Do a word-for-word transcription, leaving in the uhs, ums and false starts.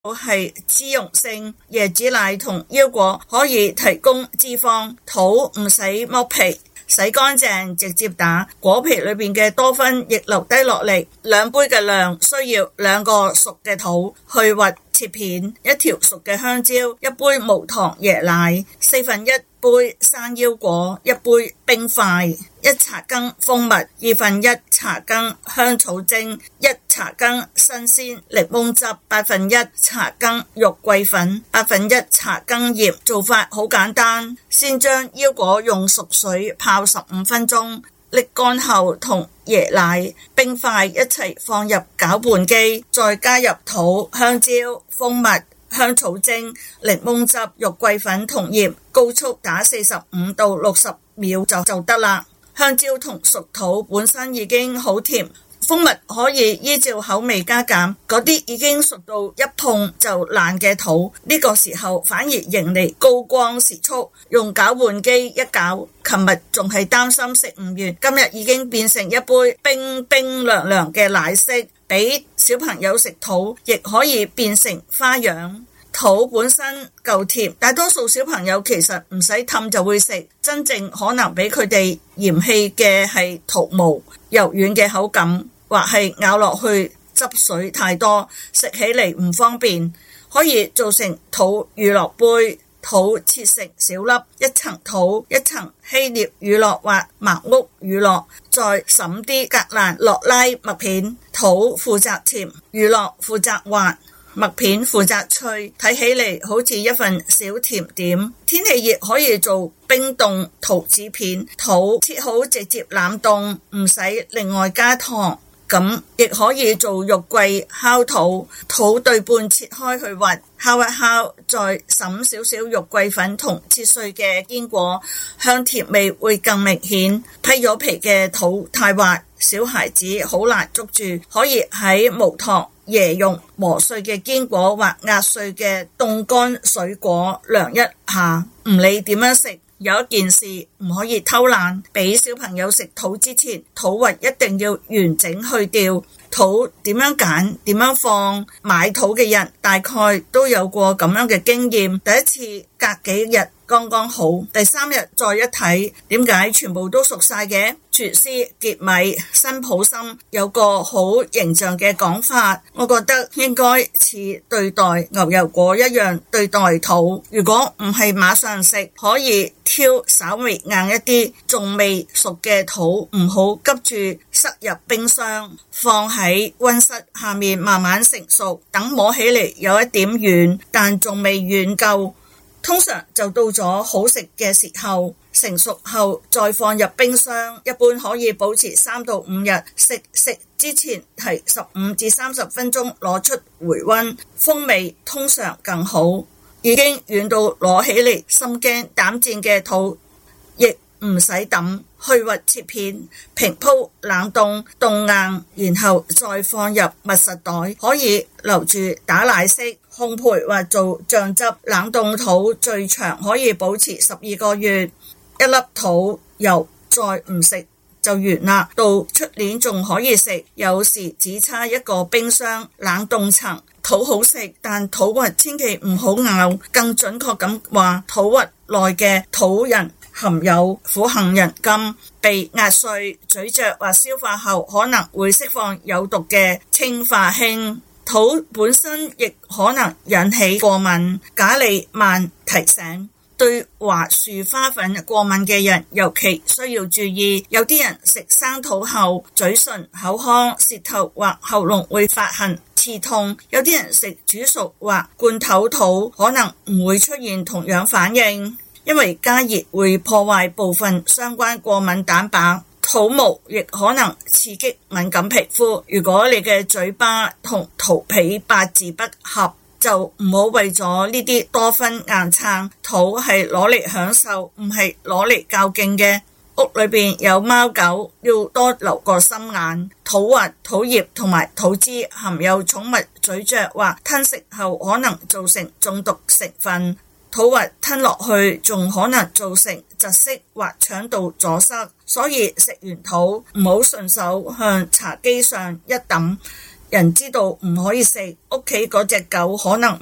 係脂溶性，椰子奶同腰果可以提供脂肪。桃唔使剝皮，洗乾淨直接打，果皮裏面嘅多酚亦留低落嚟。兩杯嘅量需要兩個熟嘅桃，去核切片，一條熟嘅香蕉，一杯無糖椰奶，四分一杯山腰果，一杯冰塊，一茶羹蜂蜜，二分一茶羹香草精，一茶羹新鮮檸檬汁，八分一茶羹肉桂粉，八分一茶羹鹽。做法好簡單，先將腰果用熟水泡十五分鐘，瀝乾後同椰奶、冰塊一齊放入攪拌機，再加入桃、香蕉、蜂蜜、香草精、檸檬汁、肉桂粉同鹽，高速打四十五到六十秒就就得啦。香蕉同熟桃本身已經好甜，蜂蜜可以依照口味加減。嗰啲已經熟到一碰就爛嘅桃，呢個時候反而迎嚟高光時速，用攪拌機一攪，琴日仲係擔心食唔完，今日已經變成一杯冰冰涼涼嘅奶昔。俾小朋友食桃亦可以變成花樣。桃本身夠甜，大多數小朋友其實唔使氹就會食，真正可能俾佢哋嫌棄嘅係桃毛柔軟嘅口感，或係咬落去汁水太多，食起嚟唔方便。可以做成桃乳酪杯，桃切成小粒，一層桃一層希臘乳酪或茅屋乳酪，再撒啲格蘭諾拉麥片。桃負責甜，乳酪負責滑，麥片負責脆，睇起嚟好似一份小甜點。天氣熱可以做冰凍桃子片，桃切好直接冷凍，唔使另外加糖。咁亦可以做肉桂烤桃，桃對半切開去核，烤一烤，再撒少少肉桂粉同切碎嘅堅果，香甜味會更明顯。批咗皮嘅桃太滑，小孩子好難捉住，可以喺無糖椰蓉磨碎嘅堅果或壓碎嘅凍乾水果量一下。唔理點樣食，有一件事唔可以偷懶，俾小朋友食桃之前，桃核一定要完整去掉。桃點樣揀，點樣放，買桃嘅人大概都有過咁樣嘅經驗。第一次隔幾日剛剛好，第三日再一睇，點解全部都熟晒嘅？廚師傑米辛普森有個好形象嘅講法，我覺得應該似對待牛油果一樣對待桃。如果唔係馬上食，可以挑稍微硬一啲仲未熟嘅桃，唔好急住塞入冰箱，放喺溫室下面慢慢成熟，等摸起嚟有一點軟，但仲未軟夠，通常就到咗好食嘅時候。成熟後再放入冰箱，一般可以保持三到五日。食食之前提十五至三十分鐘攞出回溫，風味通常更好。已經軟到攞起嚟心驚膽戰嘅桃，亦唔使抌，去核切片，平鋪冷凍凍硬，然後再放入密實袋，可以留住打奶昔、烘焙或做醬汁。冷凍桃最長可以保持十二個月。一粒桃油再唔食就完啦，到出年仲可以食，有時只差一個冰箱冷凍層。桃好食，但桃核千祈唔好咬，更準確咁話，桃核內嘅桃仁含有苦杏仁苷，被壓碎咀嚼或消化後可能會釋放有毒嘅氰化氫。桃本身亦可能引起過敏。賈利曼提醒，對華樹花粉過敏嘅人尤其需要注意，有啲人食生桃後嘴唇、口腔、舌頭或喉嚨會發痕刺痛，有啲人食煮熟或罐頭桃可能唔會出現同樣反應，因為加熱會破壞部分相關過敏蛋白。桃毛亦可能刺激敏感皮膚，如果你嘅嘴巴同桃皮八字不合，就唔好為咗呢啲多酚硬撐。桃係攞嚟享受，唔係攞嚟較勁嘅。屋裏邊有貓狗，要多留個心眼。桃核、桃葉同埋桃枝含有寵物咀嚼或吞食後可能造成中毒成分，桃核吞落去仲可能造成窒息或腸道阻塞，所以食完桃唔好順手向茶几上一抌， 人知道唔可以食，屋企嗰隻狗可能